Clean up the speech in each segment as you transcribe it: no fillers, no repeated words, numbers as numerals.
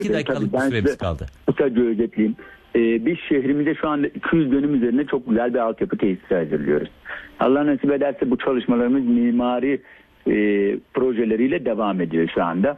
2 dakikalık bir süremiz kaldı. Kısaca özetleyeyim. Biz şehrimize şu anda 200 dönüm üzerine çok güzel bir altyapı tesisi hazırlıyoruz. Allah nasip ederse bu çalışmalarımız mimari projeleriyle devam ediyor şu anda.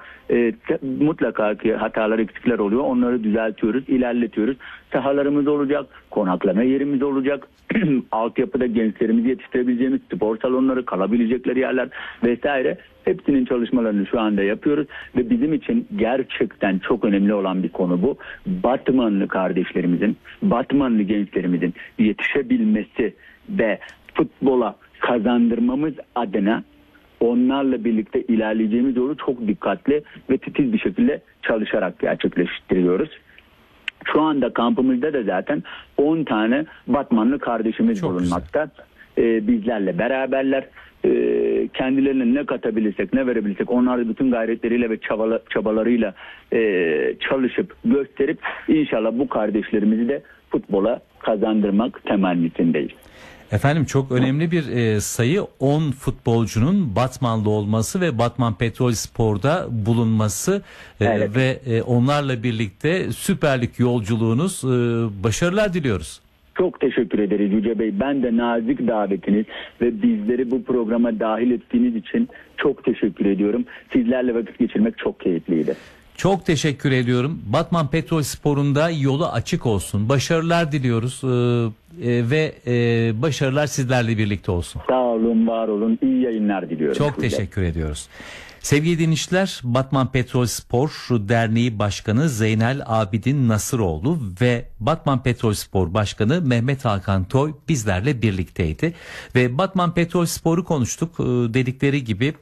Mutlaka ki hatalar, eksikler oluyor. Onları düzeltiyoruz, ilerletiyoruz. Sahalarımız olacak, konaklama yerimiz olacak. Altyapıda gençlerimizi yetiştirebileceğimiz spor salonları, kalabilecekleri yerler vesaire. Hepsinin çalışmalarını şu anda yapıyoruz ve bizim için gerçekten çok önemli olan bir konu bu. Batmanlı kardeşlerimizin, Batmanlı gençlerimizin yetişebilmesi ve futbola kazandırmamız adına onlarla birlikte ilerleyeceğimiz yolu çok dikkatli ve titiz bir şekilde çalışarak gerçekleştiriyoruz. Şu anda kampımızda da zaten 10 tane Batmanlı kardeşimiz çok bulunmakta. Bizlerle beraberler. Kendilerine ne katabilirsek, ne verebilirsek onlar da bütün gayretleriyle ve çabalarıyla çalışıp gösterip inşallah bu kardeşlerimizi de futbola kazandırmak temennisindeyiz. Efendim çok önemli bir sayı, 10 futbolcunun Batmanlı olması ve Batman Petrolspor'da bulunması. Evet. Ve onlarla birlikte Süper Lig yolculuğunuz, başarılar diliyoruz. Çok teşekkür ederiz Yüce Bey. Ben de nazik davetiniz ve bizleri bu programa dahil ettiğiniz için çok teşekkür ediyorum. Sizlerle vakit geçirmek çok keyifliydi. Çok teşekkür ediyorum. Batman Petrolspor'un da yolu açık olsun. Başarılar diliyoruz ve başarılar sizlerle birlikte olsun. Sağ olun, var olun. İyi yayınlar diliyorum. Çok teşekkür ediyoruz. Sevgili dinleyiciler, Batman Petrolspor Derneği Başkanı Zeynel Abidin Nasıroğlu ve Batman Petrolspor Başkanı Mehmet Hakan Toy bizlerle birlikteydi. Ve Batman Petrolspor'u konuştuk. Dedikleri gibi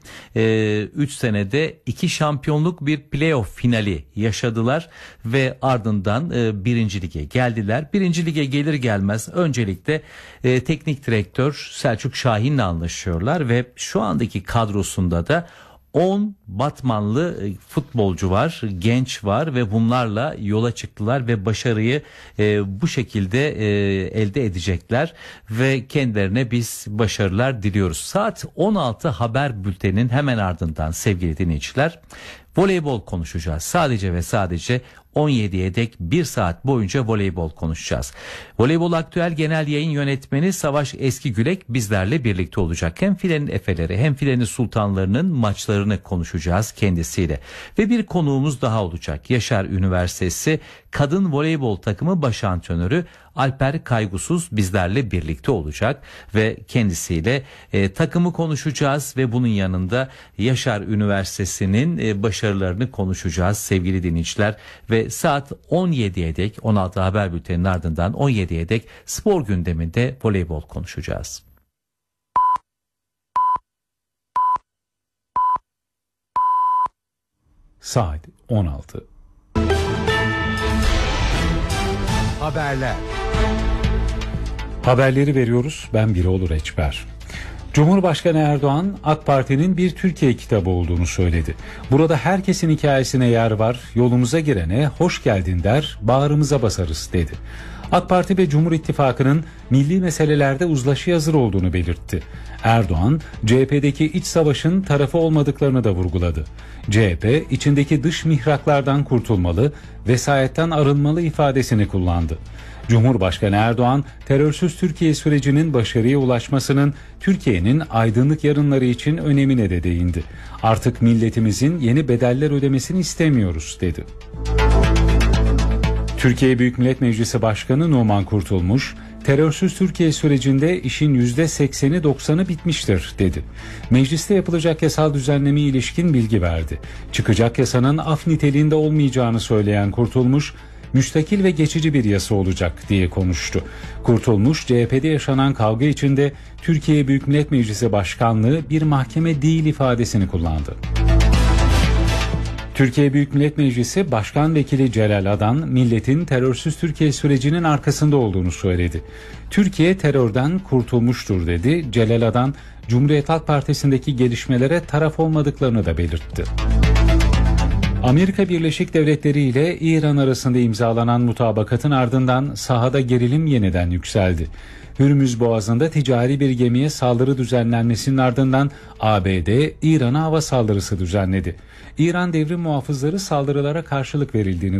3 senede 2 şampiyonluk, bir playoff finali yaşadılar ve ardından 1. lige geldiler. 1. lige gelir gelmez öncelikle teknik direktör Selçuk Şahin'le anlaşıyorlar ve şu andaki kadrosunda da 10 Batmanlı futbolcu var, genç var ve bunlarla yola çıktılar ve başarıyı bu şekilde elde edecekler ve kendilerine biz başarılar diliyoruz. Saat 16 haber bülteninin hemen ardından sevgili dinleyiciler, voleybol konuşacağız. Sadece ve sadece 17'ye dek 1 saat boyunca voleybol konuşacağız. Voleybol Aktüel Genel Yayın Yönetmeni Savaş Eskigülek bizlerle birlikte olacak. Hem filenin efeleri hem filenin sultanlarının maçlarını konuşacağız kendisiyle. Ve bir konuğumuz daha olacak. Yaşar Üniversitesi Kadın Voleybol Takımı Baş Antrenörü Alper Kaygusuz bizlerle birlikte olacak ve kendisiyle takımı konuşacağız ve bunun yanında Yaşar Üniversitesi'nin başarılarını konuşacağız sevgili dinleyiciler. Ve saat 17'ye dek, 16 haber bülteninin ardından 17'ye dek spor gündeminde voleybol konuşacağız. Saat 16. Haberler. Haberleri veriyoruz. Ben Birol Reçber. Cumhurbaşkanı Erdoğan, AK Parti'nin bir Türkiye kitabı olduğunu söyledi. Burada herkesin hikayesine yer var, yolumuza girene hoş geldin der, bağrımıza basarız dedi. AK Parti ve Cumhur İttifakı'nın milli meselelerde uzlaşıya hazır olduğunu belirtti. Erdoğan, CHP'deki iç savaşın tarafı olmadıklarını da vurguladı. CHP, içindeki dış mihraklardan kurtulmalı, vesayetten arınmalı ifadesini kullandı. Cumhurbaşkanı Erdoğan, terörsüz Türkiye sürecinin başarıya ulaşmasının Türkiye'nin aydınlık yarınları için önemine de değindi. Artık milletimizin yeni bedeller ödemesini istemiyoruz dedi. Türkiye Büyük Millet Meclisi Başkanı Numan Kurtulmuş, terörsüz Türkiye sürecinde işin %80'i 90'ı bitmiştir dedi. Mecliste yapılacak yasal düzenlemeye ilişkin bilgi verdi. Çıkacak yasanın af niteliğinde olmayacağını söyleyen Kurtulmuş, müstakil ve geçici bir yasa olacak diye konuştu. Kurtulmuş, CHP'de yaşanan kavga içinde Türkiye Büyük Millet Meclisi Başkanlığı bir mahkeme değil ifadesini kullandı. Türkiye Büyük Millet Meclisi Başkan Vekili Celal Adan, milletin terörsüz Türkiye sürecinin arkasında olduğunu söyledi. Türkiye terörden kurtulmuştur dedi. Celal Adan, Cumhuriyet Halk Partisi'ndeki gelişmelere taraf olmadıklarını da belirtti. Amerika Birleşik Devletleri ile İran arasında imzalanan mutabakatın ardından sahada gerilim yeniden yükseldi. Hürmüz Boğazı'nda ticari bir gemiye saldırı düzenlenmesinin ardından ABD, İran'a hava saldırısı düzenledi. İran devrim muhafızları saldırılara karşılık verildiğini